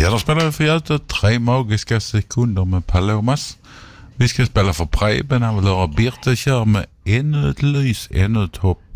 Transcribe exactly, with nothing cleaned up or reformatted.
Ja, då spelar vi för Göte tre magiska sekunder med Palomas. Vi ska spela för Preben, han vill höra Birte kör med ännu ett lys, ännu ett hopp.